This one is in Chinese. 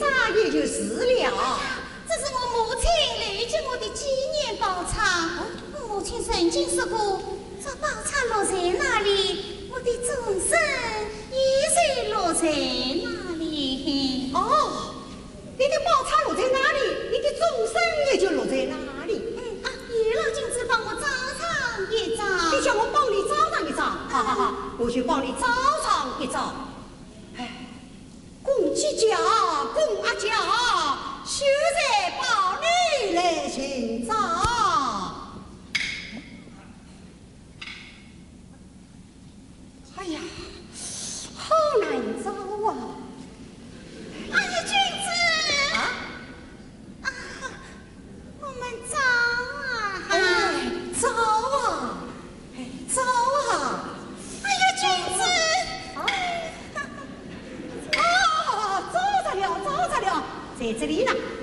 那也就是了。 这是我母亲留给我的纪念宝钞。母亲曾经说过，这宝钞落在哪里，我的终身也是落在哪里。 哦，你的宝钞落在哪里，你的终身也就落在哪里。 叶老君只帮我找上一找。 你叫我帮你找上一找，好好好，我去帮你找上一找。哎，公鸡叫，公阿叫，休在包里来寻找。哎呀，好难找啊！ 哎呀，君子！ 啊， 我们找啊！ 哎，找啊，哎，找啊！ 哎呀，君子！ 找着了，找着了，在这里呢。